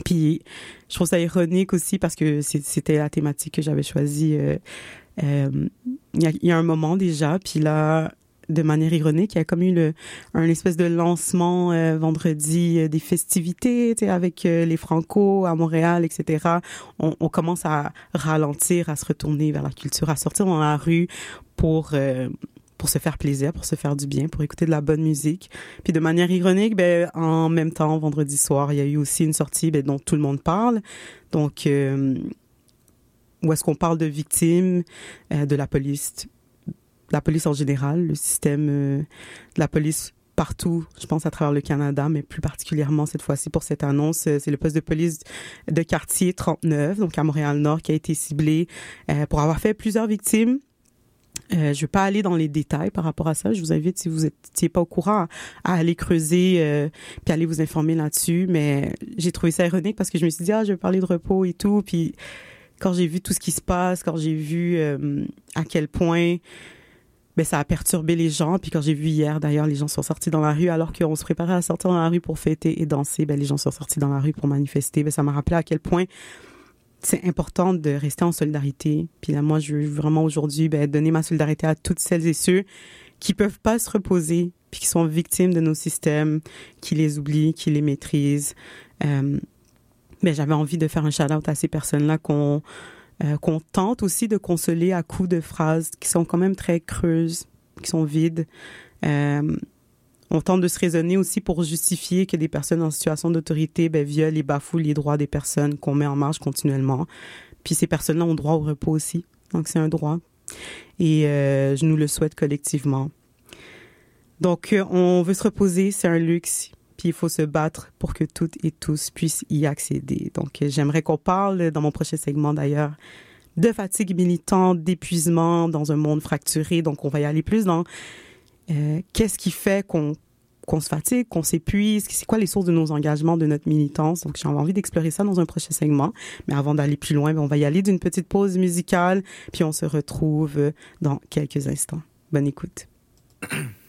Puis je trouve ça ironique aussi parce que c'était la thématique que j'avais choisie il y a un moment déjà. Puis là, de manière ironique, il y a comme eu un espèce de lancement vendredi des festivités, tu sais, avec les Franco à Montréal, etc. On commence à ralentir, à se retourner vers la culture, à sortir dans la rue pour se faire plaisir, pour se faire du bien, pour écouter de la bonne musique. Puis de manière ironique, ben en même temps, vendredi soir, il y a eu aussi une sortie dont tout le monde parle. Donc, où est-ce qu'on parle de victimes, de la police en général, le système de la police partout, je pense à travers le Canada, mais plus particulièrement cette fois-ci pour cette annonce, c'est le poste de police de quartier 39, donc à Montréal-Nord, qui a été ciblé pour avoir fait plusieurs victimes. Je ne vais pas aller dans les détails par rapport à ça. Je vous invite, si vous n'étiez pas au courant, à aller creuser puis aller vous informer là-dessus. Mais j'ai trouvé ça ironique parce que je me suis dit, je vais parler de repos et tout. Puis quand j'ai vu tout ce qui se passe, quand j'ai vu à quel point ça a perturbé les gens. Puis quand j'ai vu hier, d'ailleurs, les gens sont sortis dans la rue alors qu'on se préparait à sortir dans la rue pour fêter et danser. Les gens sont sortis dans la rue pour manifester. Ça m'a rappelé à quel point c'est important de rester en solidarité. Puis là, moi, je veux vraiment aujourd'hui donner ma solidarité à toutes celles et ceux qui peuvent pas se reposer, puis qui sont victimes de nos systèmes, qui les oublient, qui les maîtrisent. J'avais envie de faire un shout-out à ces personnes-là qu'on tente aussi de consoler à coups de phrases qui sont quand même très creuses, qui sont vides. On tente de se raisonner aussi pour justifier que des personnes en situation d'autorité violent et bafouent les droits des personnes qu'on met en marche continuellement. Puis ces personnes-là ont droit au repos aussi. Donc, c'est un droit. Et je nous le souhaite collectivement. Donc, on veut se reposer, c'est un luxe. Puis il faut se battre pour que toutes et tous puissent y accéder. Donc, j'aimerais qu'on parle, dans mon prochain segment d'ailleurs, de fatigue militante, d'épuisement dans un monde fracturé. Donc, on va y aller plus dans qu'est-ce qui fait qu'on se fatigue, qu'on s'épuise, c'est quoi les sources de nos engagements, de notre militance. Donc, j'ai envie d'explorer ça dans un prochain segment. Mais avant d'aller plus loin, on va y aller d'une petite pause musicale, puis on se retrouve dans quelques instants. Bonne écoute.